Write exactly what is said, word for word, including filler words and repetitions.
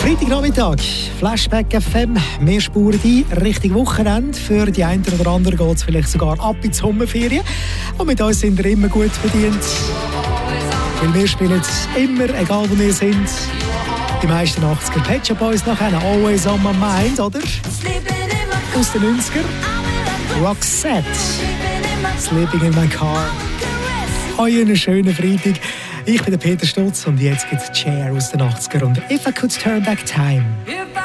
Freitagnachmittag, Flashback F M, wir spuren ein, Richtung Wochenende. Für die einen oder anderen geht es vielleicht sogar ab in die Sommerferien. Und mit uns sind wir immer gut bedient. Weil wir spielen immer, egal wo wir sind. Die meisten achtziger Pet Shop Boys nachher, Always on my mind, oder? Aus den neunzigern, Roxette, Sleeping in my car. Euch einen schönen Freitag. Ich bin der Peter Stutz und jetzt gibt's Cher aus den achtzigern und If I Could Turn Back Time.